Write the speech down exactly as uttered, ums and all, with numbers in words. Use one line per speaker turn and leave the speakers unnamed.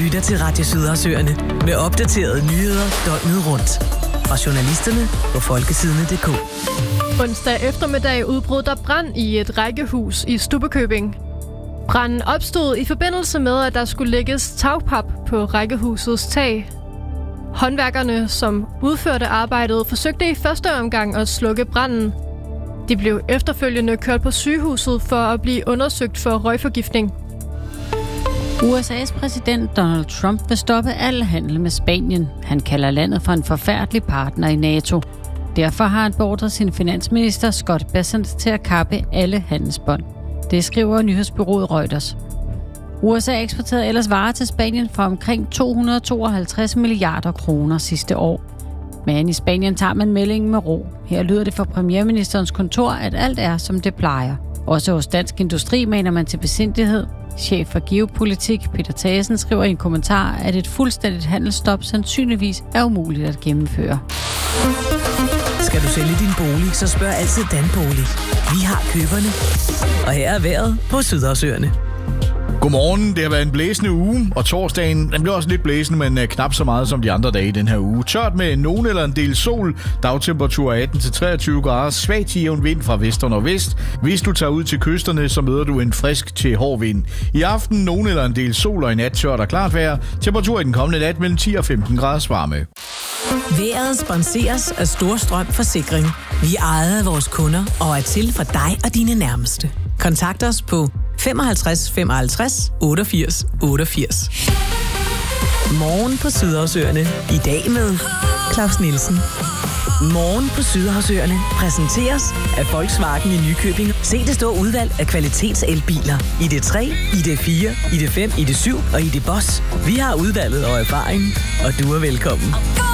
lytter til Radio Sydersøerne med opdaterede nyheder døgnet rundt. Fra journalisterne på folkesidene punktum d k.
Onsdag eftermiddag udbrød der brand i et rækkehus i Stubbekøbing. Branden opstod i forbindelse med, at der skulle lægges tagpap på rækkehusets tag. Håndværkerne, som udførte arbejdet, forsøgte i første omgang at slukke branden. De blev efterfølgende kørt på sygehuset for at blive undersøgt for røgforgiftning.
U S A's præsident Donald Trump vil stoppe al handel med Spanien. Han kalder landet for en forfærdelig partner i NATO. Derfor har han beordret sin finansminister Scott Bessent til at kappe alle handelsbånd. Det skriver nyhedsbureauet Reuters. U S A eksporterede ellers varer til Spanien for omkring to hundrede og tooghalvtreds milliarder kroner sidste år. Men i Spanien tager man meldingen med ro. Her lyder det fra premierministerens kontor, at alt er, som det plejer. Også hos Dansk Industri maner man til besindighed. Chef for geopolitik Peter Thasen skriver i en kommentar, at et fuldstændigt handelsstop sandsynligvis er umuligt at gennemføre.
Skal du sælge din bolig, så spørg altid Danbolig. Vi har køberne. Og her er vejret på Sydersøerne.
Godmorgen, det har været en blæsende uge, og torsdagen den blev også lidt blæsende, men uh, knap så meget som de andre dage i den her uge. Tørt med nogen eller en del sol, dagtemperatur atten til treogtyve grader, svag til jævn vind fra vest og nordvest. Hvis du tager ud til kysterne, så møder du en frisk til hård vind. I aften nogen eller en del sol og i nat tørt og klart vejr. Temperatur i den kommende nat mellem ti og femten graders varme.
Vejret sponseres af Storstrøm Forsikring. Vi er ejet af vores kunder og er til for dig og dine nærmeste. Kontakt os på femoghalvtreds femoghalvtreds otteogfirs otteogfirs. Morgen på Sydersøerne. I dag med Claus Nielsen. Morgen på Sydersøerne præsenteres af Volkswagen i Nykøbing. Se det store udvalg af kvalitetselbiler. I D tre, I D fire, I D fem, I D syv og I D Boss. Vi har udvalget og erfaring, og du er velkommen.